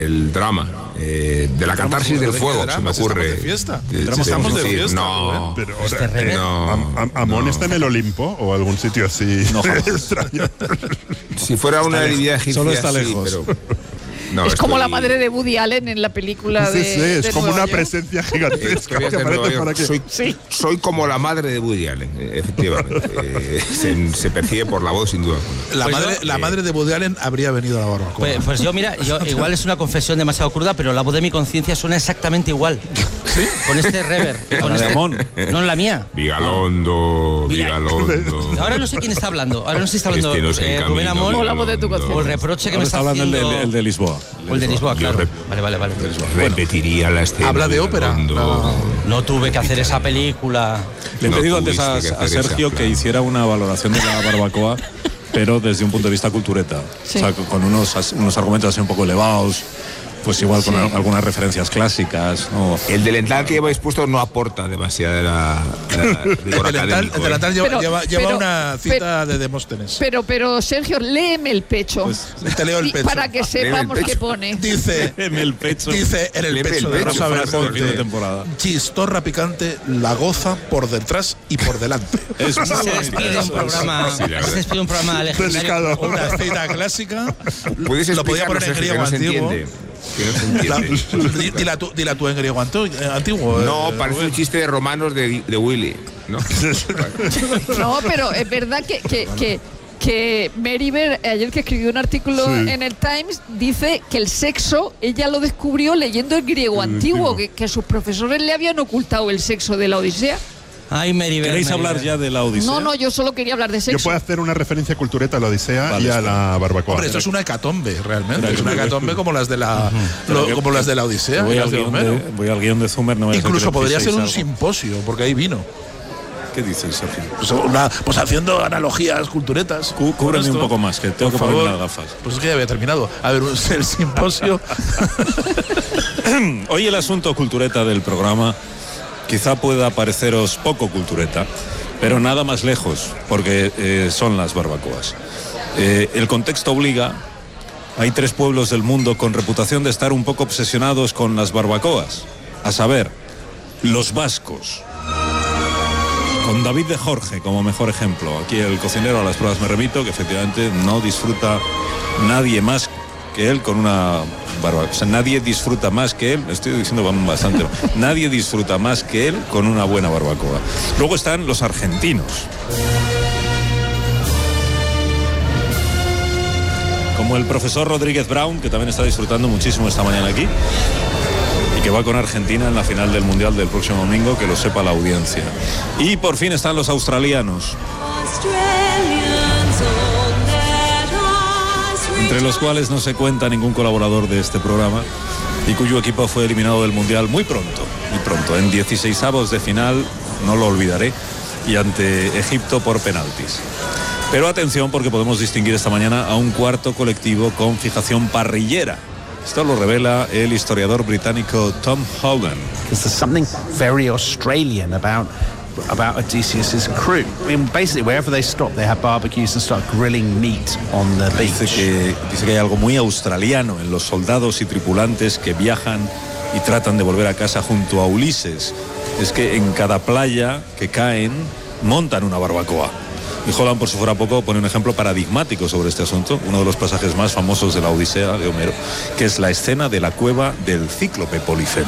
el drama, de la catarsis del fuego, se me ocurre. Estamos de fiesta. No, pero ¿Amón está en el Olimpo o algún sitio así extraño? Si fuera una divinidad egipcia, solo está sí, lejos. pero... No, es como la madre de Woody Allen en la película de es como Nueva una York. presencia gigantesca que aparece por aquí. Soy como la madre de Woody Allen, efectivamente. Se percibe por la voz, sin duda. La madre de Woody Allen habría venido a la barbacoa. Pues yo, mira, igual es una confesión demasiado cruda, pero la voz de mi conciencia suena exactamente igual. ¿Sí? Con este rever. Con este Amón. No en la mía. Vigalondo. Ahora no sé quién está hablando. Ahora no sé si está hablando Rubén Amón o la voz de tu conciencia. o el reproche que me está hablando haciendo. el de Lisboa. O el de Lisboa, claro. Vale. Repetiría la escena. Habla de ópera. No tuve que hacer esa película. Le he pedido antes tuviste que a hacer Sergio esa, que hiciera una valoración de la barbacoa, pero desde un punto de vista cultureta. Sí. O sea, con unos argumentos así un poco elevados, pues igual con algunas referencias clásicas, ¿no? El delantal que lleváis puesto no aporta demasiada rigor académico. El delantal lleva pero- una cita de Demóstenes. Pero Sergio, léeme el pecho. Te leo el Y pecho. para que sepamos pecho. qué pone. Dice En el pecho. Dice en el Léeme pecho el de pecho, Rosa frase de fin de Belmonte: temporada. chistorra picante, la goza por detrás y por delante. Es muy Se bonito. despide un programa. Sí, la verdad. Se despide un programa legendario. Delicado. Una cita clásica. Puedes Lo podía explicarlo, poner en Sergio, griego que no se antiguo. entiende. Que no se entiende. Dila tú en griego antiguo. No, parece un chiste de romanos de Willy, ¿no? No, pero es verdad que Meriver, ayer que escribió un artículo en el Times, dice que el sexo ella lo descubrió leyendo el griego antiguo, que sus profesores le habían ocultado el sexo de la Odisea. Ay, Meriver. ¿Queréis hablar ya de la Odisea? No, yo solo quería hablar de Yo sexo. puedo hacer una referencia cultureta a la Odisea Vale, y a la barbacoa. Hombre, esto es una hecatombe, realmente. Es una hecatombe como las de la como las de la Odisea. Voy y al las de guión Homero. voy al guión de Zumer. No vaya a ser Incluso que podría ser un piséis algo. simposio, porque hay vino. ¿Qué dices, Sergio? Pues haciendo analogías culturetas. Cúbreme Con un esto. poco más, que tengo Por que ponerme favor. las gafas. Pues es que ya había terminado. A ver, el simposio. Hoy el asunto cultureta del programa quizá pueda pareceros poco cultureta, pero nada más lejos, porque son las barbacoas. El contexto obliga. Hay 3 pueblos del mundo con reputación de estar un poco obsesionados con las barbacoas, a saber, los vascos. Con David de Jorge como mejor ejemplo. Aquí el cocinero a las pruebas me remito, que efectivamente no disfruta nadie más que él con una barbacoa. O sea, nadie disfruta más que él, estoy diciendo bastante, nadie disfruta más que él con una buena barbacoa. Luego están los argentinos. Como el profesor Rodríguez Brown, que también está disfrutando muchísimo esta mañana aquí, y que va con Argentina en la final del Mundial del próximo domingo, que lo sepa la audiencia. Y por fin están los australianos, entre los cuales no se cuenta ningún colaborador de este programa y cuyo equipo fue eliminado del Mundial muy pronto, en 16avos de final, no lo olvidaré, y ante Egipto por penaltis. Pero atención, porque podemos distinguir esta mañana a un cuarto colectivo con fijación parrillera. Esto lo revela el historiador británico Tom Hogan. There's something very Australian about Odysseus's crew. I mean, basically, wherever they stop, they have barbecues and start grilling meat on the beach. Dice que hay algo muy australiano en los soldados y tripulantes que viajan y tratan de volver a casa junto a Ulises. Es que en cada playa que caen montan una barbacoa. Y Holland, por si fuera poco, pone un ejemplo paradigmático sobre este asunto, uno de los pasajes más famosos de la Odisea de Homero, que es la escena de la cueva del cíclope Polifemo.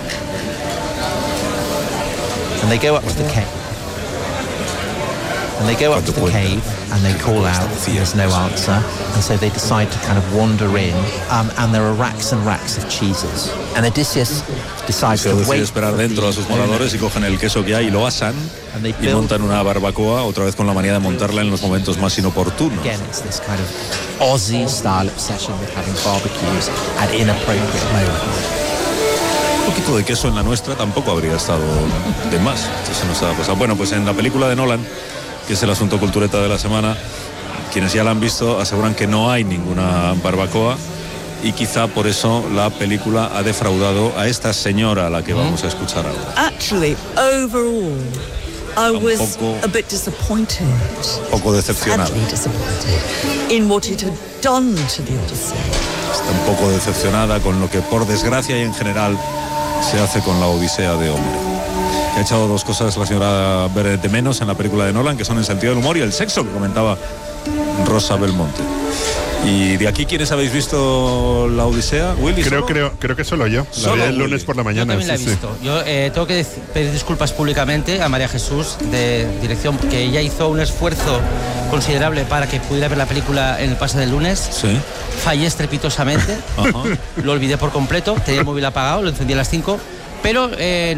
And they go up to the cave. And they go up to the cave and they call out, and there's no answer. And so they decide to kind of wander in, and there are racks and racks of cheeses. And Odysseus decides Se to decide wait esperar for dentro a sus moradores y cogen el queso que hay y lo asan y montan una barbacoa, otra vez con la manía de montarla en los momentos más inoportunos. Again, it's this kind of Aussie style obsession with having barbecues at inappropriate moments. Un poquito de queso en la nuestra tampoco habría estado de más. Esto se nos ha pasado. Bueno, pues en la película de Nolan, que es el asunto cultureta de la semana, quienes ya la han visto aseguran que no hay ninguna barbacoa y quizá por eso la película ha defraudado a esta señora a la que vamos a escuchar ahora. Actually, overall, I was poco- a bit disappointed. Poco decepcionada. Sadly disappointed in what it had done to the Odyssey. está un poco decepcionada con lo que por desgracia y en general se hace con la Odisea de Homero. Que ha echado dos cosas la señora Beret de menos en la película de Nolan, que son el sentido del humor y el sexo, que comentaba Rosa Belmonte. ¿Y de aquí quiénes habéis visto la Odisea? ¿Willy? Creo que solo yo. La vi el lunes por la mañana. Yo también la he visto. Yo tengo que pedir disculpas públicamente a María Jesús de dirección, porque ella hizo un esfuerzo considerable para que pudiera ver la película en el pase del lunes. Sí. Fallé estrepitosamente. Lo olvidé por completo. Tenía el móvil apagado, lo encendí a las 5. Pero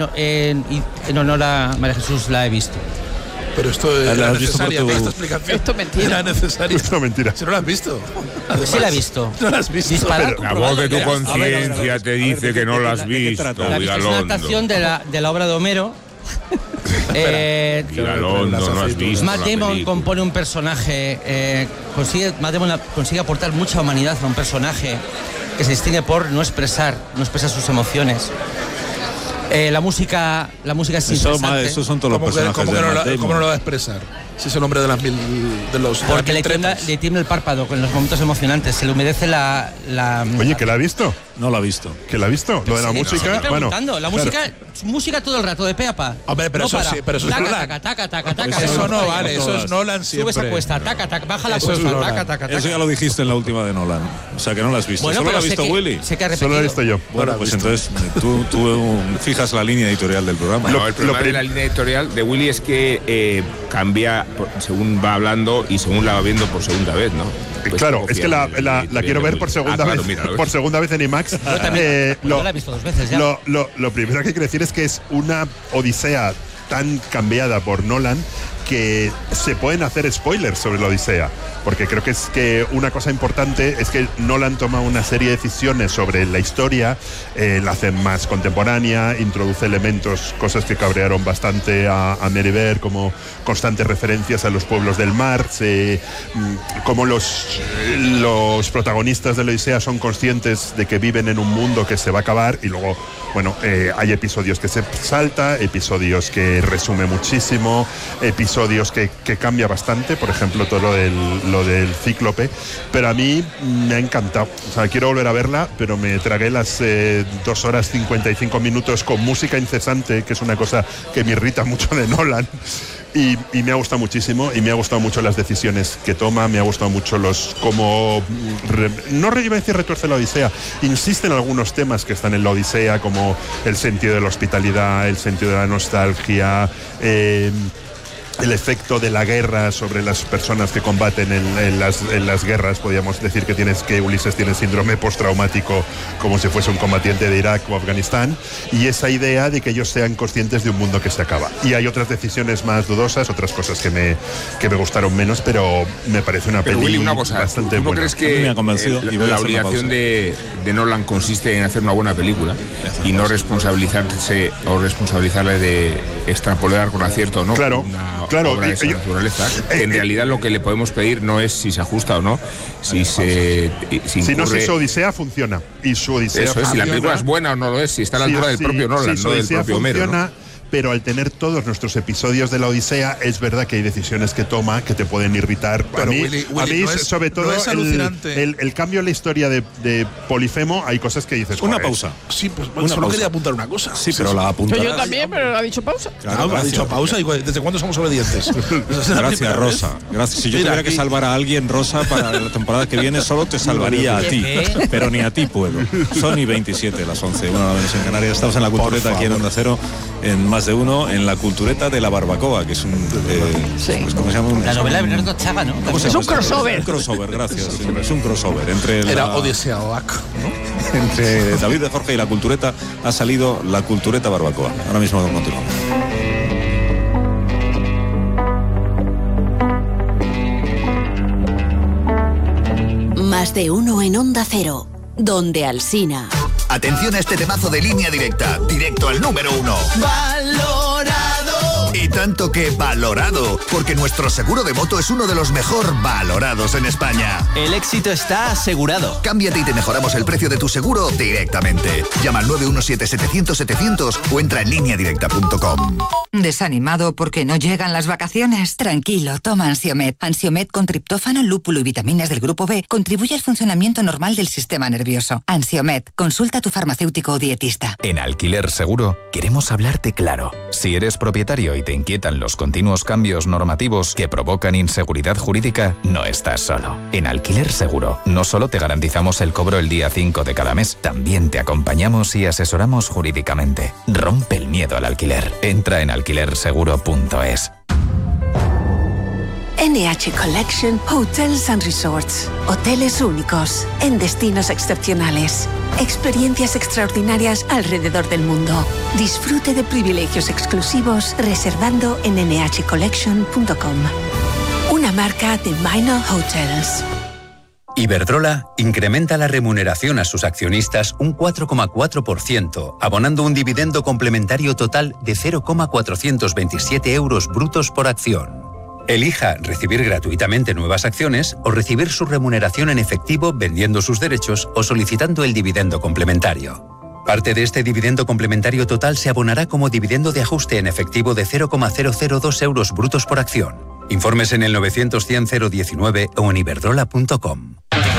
en honor a María Jesús la he visto. Pero esto era necesaria, esta explicación. Esto es mentira. Era necesario. Esto es mentira. Si no lo has visto. Además, sí la he visto. No la has visto. La voz de tu conciencia te dice que no la has visto, Es una adaptación de la obra de Homero. Vigalondo, no has visto. Matt Damon compone un personaje, Matt Damon consigue aportar mucha humanidad a un personaje que se distingue por no expresar sus emociones. La música es interesante. Esos son todos los personajes ¿Cómo no lo va a expresar? Si es el hombre de los porque le tiembla el párpado con los momentos emocionantes, se le humedece la... Oye, ¿que la ha visto? No la ha visto. ¿Que la ha visto? Lo de la música, bueno... La música todo el rato, de pe a pa. Hombre, pero no eso sí, pero eso es Nolan. Taca. Eso no vale, eso es Nolan siempre. Sube esa cuesta, taca, baja la Eso es cuesta, taca. Eso ya lo dijiste en la última de Nolan. O sea, que no la has visto. Bueno, ¿Solo la ha pero visto Willy? Sé que ha repetido. Solo la he visto yo. Bueno, pues entonces tú fijas la línea editorial del programa. No, el problema de la línea editorial de Willy es que cambia según va hablando y según la va viendo por segunda vez, ¿no? Pues claro, es que la quiero ver por segunda vez. Por segunda vez en IMAX. Yo la he visto 2 veces ya. Lo primero que hay que decir es que es una odisea tan cambiada por Nolan que se pueden hacer spoilers sobre la Odisea, porque creo que una cosa importante es que Nolan toma una serie de decisiones sobre la historia, la hace más contemporánea, introduce elementos, cosas que cabrearon bastante a Merivert, como constantes referencias a los pueblos del mar, como los protagonistas de la Odisea son conscientes de que viven en un mundo que se va a acabar, y luego, bueno, hay episodios que se salta, episodios que resume muchísimo, episodios que cambia bastante, por ejemplo todo lo del cíclope, pero a mí me ha encantado, o sea, quiero volver a verla, pero me tragué las 2 horas 55 minutos con música incesante, que es una cosa que me irrita mucho de Nolan. Y me ha gustado muchísimo, y me ha gustado mucho las decisiones que toma, me ha gustado mucho no iba a decir retuerce la Odisea, insiste en algunos temas que están en la Odisea, como el sentido de la hospitalidad, el sentido de la nostalgia, el efecto de la guerra sobre las personas que combaten en las guerras. Podríamos decir que Ulises tiene síndrome postraumático, como si fuese un combatiente de Irak o Afganistán, y esa idea de que ellos sean conscientes de un mundo que se acaba. Y hay otras decisiones más dudosas, otras cosas que me gustaron menos, pero me parece una pero peli Willy, una cosa, bastante ¿tú no buena. crees que la obligación de Nolan consiste en hacer una buena película y no responsabilizarle de extrapolar con acierto o no? Claro. Obra de esa naturaleza, que en realidad lo que le podemos pedir no es si se ajusta o no, si no, si su Odisea funciona, y su Odisea eso funciona, es, si la película es buena o no lo es, si está a la altura del propio Nolan, no del propio Homero, ¿no? Pero al tener todos nuestros episodios de la Odisea, es verdad que hay decisiones que toma que te pueden irritar. Pero a mí sobre todo el cambio en la historia de Polifemo, hay cosas que dices... Una pausa. Sí, pues solo quería apuntar una cosa. Sí, pero la apuntarás. Yo también, pero ha dicho pausa. Claro, ha dicho pausa. ¿Y desde cuándo somos obedientes? Gracias, Rosa. Gracias. Si yo tuviera que salvar a alguien, Rosa, para la temporada que viene, solo te salvaría a ti. Pero ni a ti puedo. Son y 27 las 11. Bueno, la ves en Canarias. Estamos en la Cultureta aquí en Onda Cero, en Más de Uno, en la Cultureta de la Barbacoa, que es un... pues, ¿cómo se llama? La novela de Bernardo Chaga, ¿no? Es un crossover. Un crossover, gracias. Es un crossover. Era Odisea Oak, ¿no? Entre David de Jorge y la Cultureta ha salido la Cultureta Barbacoa. Ahora mismo continuamos. Más de Uno en Onda Cero, donde Alsina. Atención a este temazo de Línea Directa, directo al número 1. Valorado. Y tanto que valorado, porque nuestro seguro de moto es uno de los mejor valorados en España. El éxito está asegurado. Cámbiate y te mejoramos el precio de tu seguro directamente. Llama al 917-700-700 o entra en lineadirecta.com. ¿Desanimado porque no llegan las vacaciones? Tranquilo, toma Ansiomed. Ansiomed con triptófano, lúpulo y vitaminas del grupo B contribuye al funcionamiento normal del sistema nervioso. Ansiomed, consulta a tu farmacéutico o dietista. En Alquiler Seguro queremos hablarte claro. Si eres propietario y te inquietan los continuos cambios normativos que provocan inseguridad jurídica, no estás solo. En Alquiler Seguro no solo te garantizamos el cobro el día 5 de cada mes, también te acompañamos y asesoramos jurídicamente. Rompe el miedo al alquiler. Entra en alquilerseguro.es. NH Collection Hotels and Resorts. Hoteles únicos, en destinos excepcionales. Experiencias extraordinarias alrededor del mundo. Disfrute de privilegios exclusivos reservando en nhcollection.com. Una marca de Minor Hotels. Iberdrola incrementa la remuneración a sus accionistas un 4,4%, abonando un dividendo complementario total de 0,427 euros brutos por acción. Elija recibir gratuitamente nuevas acciones o recibir su remuneración en efectivo vendiendo sus derechos o solicitando el dividendo complementario. Parte de este dividendo complementario total se abonará como dividendo de ajuste en efectivo de 0,002 euros brutos por acción. Informes en el 900 100 019 o en iberdrola.com.